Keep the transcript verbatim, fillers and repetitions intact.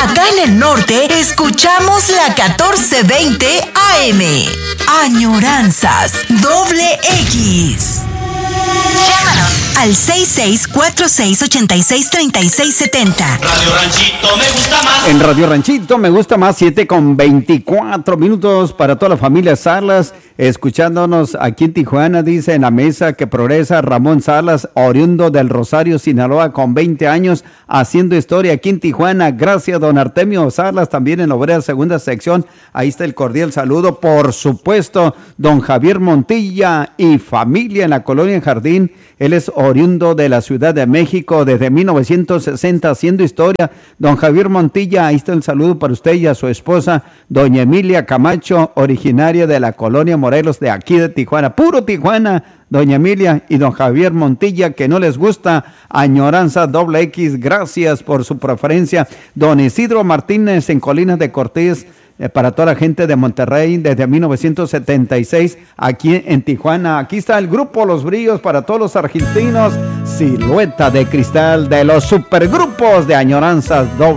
Acá en el norte escuchamos la catorce veinte A M. Añoranzas doble X. Llámanos al seis seis cuatro seis ocho seis tres seis siete cero. Radio Ranchito me gusta más. En Radio Ranchito me gusta más, siete con veinticuatro minutos para toda la familia Salas, escuchándonos aquí en Tijuana, dice en la mesa que progresa Ramón Salas, oriundo del Rosario, Sinaloa, con veinte años, haciendo historia aquí en Tijuana. Gracias, don Artemio Salas, también en la obrera segunda sección. Ahí está el cordial saludo. Por supuesto, don Javier Montilla y familia en la colonia Jardín. Él es oriundo de la Ciudad de México desde mil novecientos sesenta, haciendo historia. Don Javier Montilla, ahí está el saludo para usted y a su esposa, doña Emilia Camacho, originaria de la colonia Morelos de aquí de Tijuana. Puro Tijuana, doña Emilia y don Javier Montilla, que no les gusta Añoranza doble X. Gracias por su preferencia. Don Isidro Martínez en Colinas de Cortés, Eh, para toda la gente de Monterrey desde mil novecientos setenta y seis aquí en Tijuana. Aquí está el grupo Los Brillos para todos los argentinos. Silueta de Cristal, de los supergrupos de Añoranzas doble